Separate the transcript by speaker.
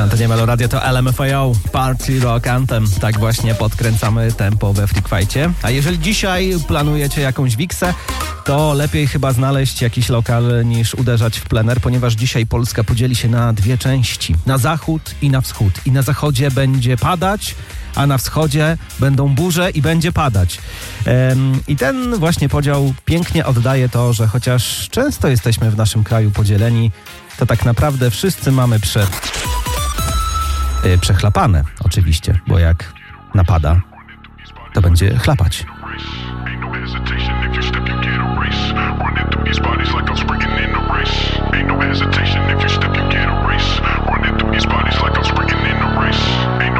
Speaker 1: To nie Meloradio, to LMFAO, Party Rock Anthem. Tak właśnie podkręcamy tempo we Freak Fight'cie. A jeżeli dzisiaj planujecie jakąś wiksę, to lepiej chyba znaleźć jakiś lokal niż uderzać w plener, ponieważ dzisiaj Polska podzieli się na dwie części. Na zachód i na wschód. I na zachodzie będzie padać, a na wschodzie będą burze i będzie padać. I ten właśnie podział pięknie oddaje to, że chociaż często jesteśmy w naszym kraju podzieleni, to tak naprawdę wszyscy mamy przechlapane oczywiście, bo jak napada, to będzie chlapać.
Speaker 2: Running through these bodies like I'm sprinting in a race. Ain't no hesitation if you step